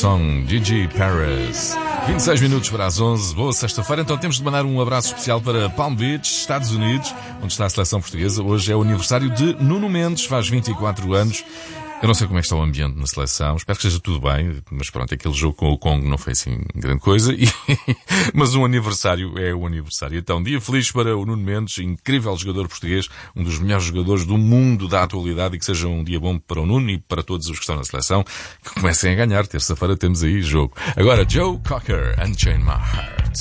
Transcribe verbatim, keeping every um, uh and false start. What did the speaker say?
Song, Gigi Paris. vinte e seis minutos para as onze, boa sexta-feira. Então temos de mandar um abraço especial para Palm Beach, Estados Unidos, onde está a seleção portuguesa. Hoje é o aniversário de Nuno Mendes, faz vinte e quatro anos. Eu não sei como é que está o ambiente na seleção, espero que esteja tudo bem, mas pronto, aquele jogo com o Congo não foi assim grande coisa, e... mas um aniversário é o aniversário. Então, dia feliz para o Nuno Mendes, incrível jogador português, um dos melhores jogadores do mundo da atualidade, e que seja um dia bom para o Nuno e para todos os que estão na seleção, que comecem a ganhar. Terça-feira temos aí jogo. Agora, Joe Cocker, Unchain My Heart.